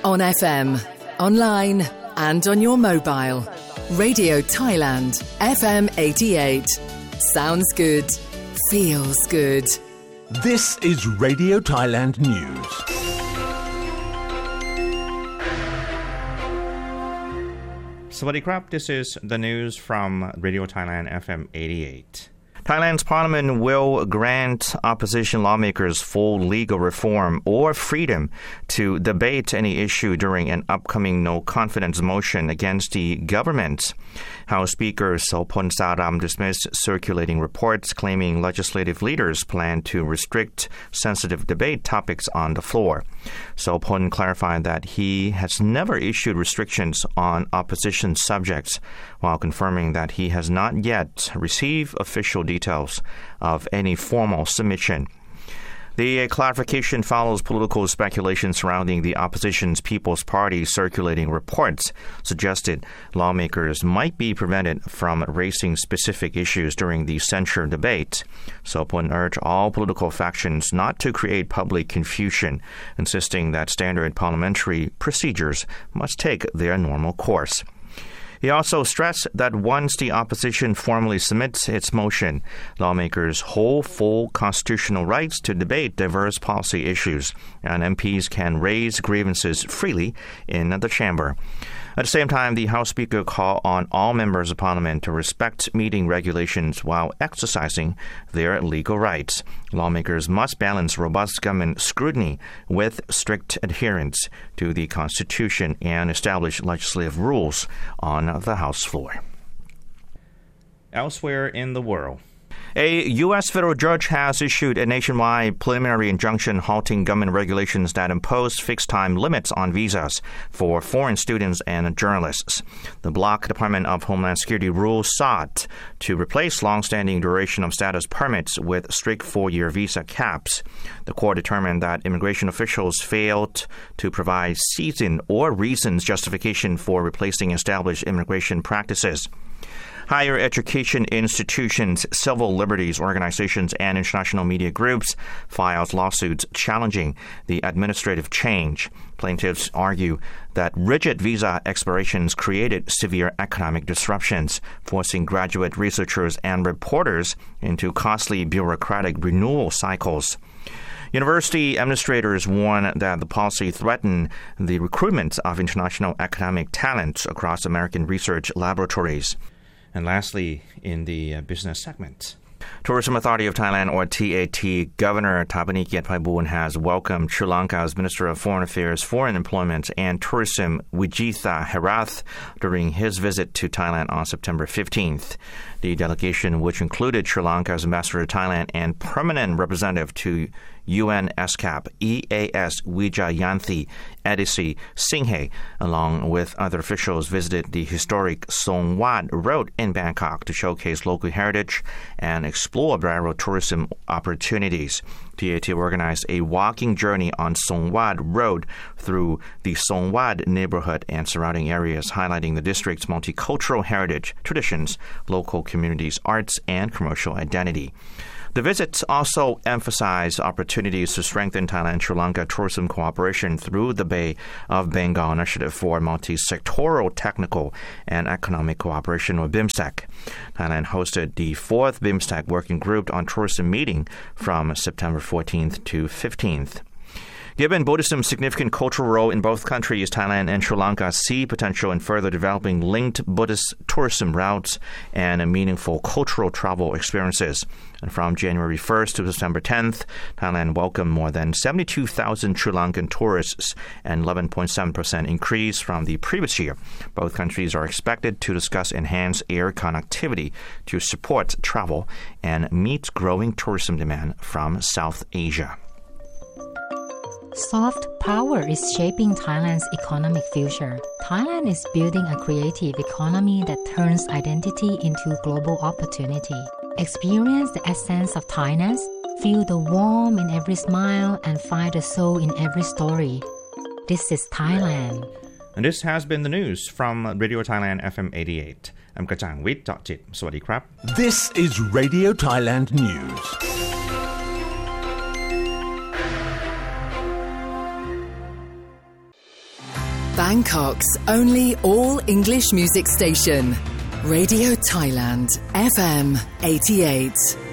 On FM, online and on your mobile. Radio Thailand, FM 88. Sounds good. Feels good. This is Radio Thailand News. Sawadee krap, this is the news from Radio Thailand FM 88. Thailand's parliament will grant opposition lawmakers full legal reform or freedom to debate any issue during an upcoming no-confidence motion against the government. House Speaker Sopon Saram dismissed circulating reports claiming legislative leaders plan to restrict sensitive debate topics on the floor. Sopon clarified that he has never issued restrictions on opposition subjects, while confirming that he has not yet received official details of any formal submission. The clarification follows political speculation surrounding the opposition's People's Party circulating reports suggested lawmakers might be prevented from raising specific issues during the censure debate. Sopon urged all political factions not to create public confusion, insisting that standard parliamentary procedures must take their normal course. He also stressed that once the opposition formally submits its motion, lawmakers hold full constitutional rights to debate diverse policy issues, and MPs can raise grievances freely in the chamber. At the same time, the House Speaker called on all members of Parliament to respect meeting regulations while exercising their legal rights. Lawmakers must balance robust government scrutiny with strict adherence to the Constitution and establish legislative rules on the House floor. Elsewhere in the world, a U.S. federal judge has issued a nationwide preliminary injunction halting government regulations that impose fixed time limits on visas for foreign students and journalists. The Bloc Department of Homeland Security rules sought to replace long-standing duration of status permits with strict 4-year visa caps. The court determined that immigration officials failed to provide season or reasons justification for replacing established immigration practices. Higher education institutions, civil liberties organizations, and international media groups filed lawsuits challenging the administrative change. Plaintiffs argue that rigid visa expirations created severe economic disruptions, forcing graduate researchers and reporters into costly bureaucratic renewal cycles. University administrators warn that the policy threatened the recruitment of international economic talent across American research laboratories. And lastly, in the business segment, Tourism Authority of Thailand, or TAT, Governor Thapani Kiatphaiboorn has welcomed Sri Lanka's Minister of Foreign Affairs, Foreign Employment and Tourism, Wijitha Herath, during his visit to Thailand on September 15th. The delegation, which included Sri Lanka's ambassador to Thailand and permanent representative to UN SCAP, EAS Wijayanthi Edisi Singhe, along with other officials, visited the historic Song Wat Road in Bangkok to showcase local heritage and explore viral tourism opportunities. TAT organized a walking journey on Song Wat Road through the Song Wat neighborhood and surrounding areas, highlighting the district's multicultural heritage, traditions, local communities, arts, and commercial identity. The visits also emphasized opportunities to strengthen Thailand-Sri Lanka tourism cooperation through the Bay of Bengal Initiative for Multi-Sectoral Technical and Economic Cooperation, or BIMSTEC. Thailand hosted the 4th BIMSTEC Working Group on Tourism meeting from September 14th to 15th. Given Buddhism's significant cultural role in both countries, Thailand and Sri Lanka see potential in further developing linked Buddhist tourism routes and meaningful cultural travel experiences. And from January 1st to September 10th, Thailand welcomed more than 72,000 Sri Lankan tourists, an 11.7% increase from the previous year. Both countries are expected to discuss enhanced air connectivity to support travel and meet growing tourism demand from South Asia. Soft power is shaping Thailand's economic future. Thailand is building a creative economy that turns identity into global opportunity. Experience the essence of Thainess, feel the warmth in every smile, and find the soul in every story. This is Thailand. And this has been the news from Radio Thailand FM 88. I'm Kachang Wit Jit. Sawadee krap. This is Radio Thailand News. Bangkok's only all-English music station. Radio Thailand, FM 88.